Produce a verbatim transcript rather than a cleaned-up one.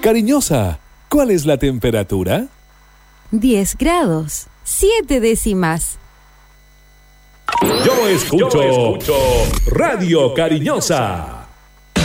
Cariñosa, ¿cuál es la temperatura? diez grados, siete décimas. Yo escucho, Yo escucho Radio Cariñosa.